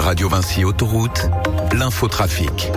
Radio Vinci Autoroute, l'infotrafic.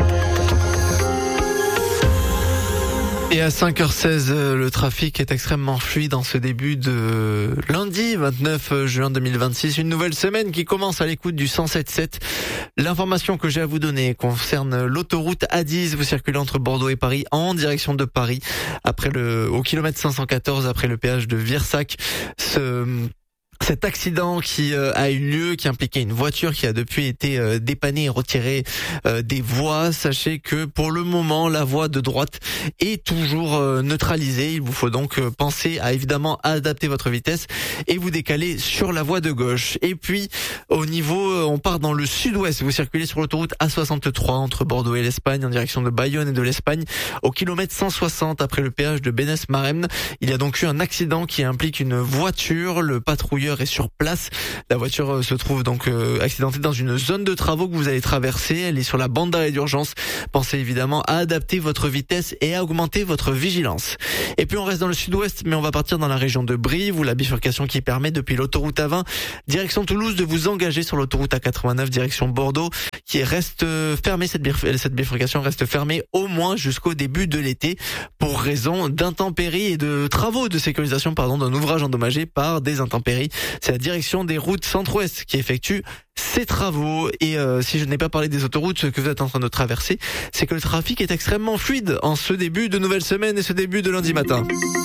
Et à 5h16, le trafic est extrêmement fluide en ce début de lundi 29 juin 2026. Une nouvelle semaine qui commence à l'écoute du 107.7. L'information que j'ai à vous donner concerne l'autoroute A10. Vous circulez entre Bordeaux et Paris en direction de Paris. Au kilomètre 514, après le péage de Virsac. Cet accident qui a eu lieu, qui impliquait une voiture qui a depuis été dépannée et retirée des voies. Sachez que pour le moment, la voie de droite est toujours neutralisée. Il vous faut donc penser à évidemment adapter votre vitesse et vous décaler sur la voie de gauche. Et puis, au niveau, on part dans le sud-ouest. Vous circulez sur l'autoroute A63 entre Bordeaux et l'Espagne en direction de Bayonne et de l'Espagne. Au kilomètre 160 après le péage de Bénès-Maremne, il y a donc eu un accident qui implique une voiture. Le patrouilleur est sur place. La voiture se trouve donc accidentée dans une zone de travaux que vous allez traverser. Elle est sur la bande d'arrêt d'urgence. Pensez évidemment à adapter votre vitesse et à augmenter votre vigilance. Et puis on reste dans le sud-ouest, mais on va partir dans la région de Brive, où la bifurcation qui permet depuis l'autoroute A20 direction Toulouse de vous engager sur l'autoroute A89 direction Bordeaux, qui reste fermée. Cette bifurcation reste fermée au moins jusqu'au début de l'été pour raison d'intempéries et de travaux de sécurisation d'un ouvrage endommagé par des intempéries. C'est la direction des routes centre-ouest qui effectue ces travaux. Et si je n'ai pas parlé des autoroutes que vous êtes en train de traverser, c'est que le trafic est extrêmement fluide en ce début de nouvelle semaine et ce début de lundi matin.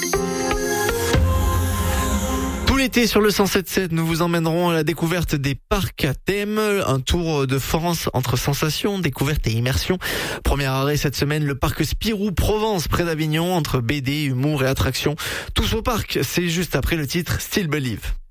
Tout l'été sur le 107.7, nous vous emmènerons à la découverte des parcs à thème, un tour de France entre sensations, découvertes et immersion. Premier arrêt cette semaine, le parc Spirou Provence près d'Avignon, entre BD, humour et attraction. Tous au parc, c'est juste après le titre Still Believe.